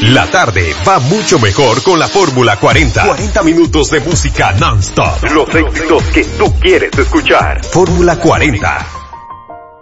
La tarde va mucho mejor con la Fórmula 40. 40 minutos de música non-stop. Los éxitos que tú quieres escuchar. Fórmula 40.